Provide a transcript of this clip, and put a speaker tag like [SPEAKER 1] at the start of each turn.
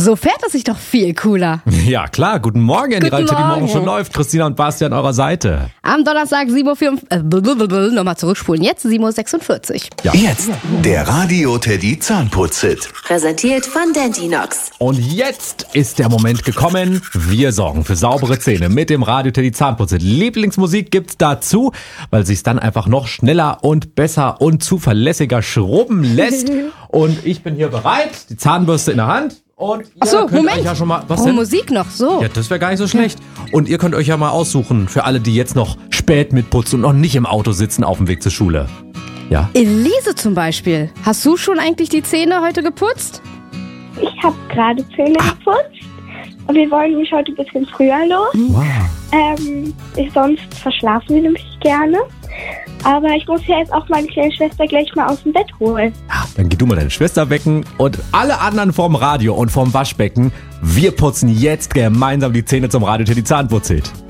[SPEAKER 1] So fährt es sich doch viel cooler.
[SPEAKER 2] Ja, klar. Guten Morgen, die Radio, die morgen schon läuft. Christina und Basti an eurer Seite.
[SPEAKER 1] Am Donnerstag 7.04 Uhr, nochmal zurückspulen, jetzt 7.46 Uhr.
[SPEAKER 2] Ja.
[SPEAKER 3] Jetzt der Radio Teddy Zahnputz-Hit.
[SPEAKER 4] Präsentiert von Dentinox.
[SPEAKER 2] Und jetzt ist der Moment gekommen. Wir sorgen für saubere Zähne mit dem Radio Teddy Zahnputz-Hit. Lieblingsmusik gibt's dazu, weil sich's dann einfach noch schneller und besser und zuverlässiger schrubben lässt. Und ich bin hier bereit, die Zahnbürste in der Hand. Und
[SPEAKER 1] Achso, Moment.
[SPEAKER 2] Ja schon mal, was denn?
[SPEAKER 1] Musik noch, so.
[SPEAKER 2] Ja, das wäre gar nicht so schlecht. Und ihr könnt euch ja mal aussuchen, für alle, die jetzt noch spät mitputzen und noch nicht im Auto sitzen auf dem Weg zur Schule. Ja?
[SPEAKER 1] Elise zum Beispiel. Hast du schon eigentlich die Zähne heute geputzt?
[SPEAKER 5] Ich habe gerade Zähne geputzt und wir wollen nämlich heute ein bisschen früher los.
[SPEAKER 2] Wow.
[SPEAKER 5] Sonst verschlafen wir nämlich gerne. Aber ich muss ja jetzt auch meine kleine Schwester gleich mal aus dem Bett holen.
[SPEAKER 2] Ja, dann geh du mal deine Schwester wecken und alle anderen vorm Radio und vorm Waschbecken. Wir putzen jetzt gemeinsam die Zähne zum Radio Teddy Zahnputz-Hit.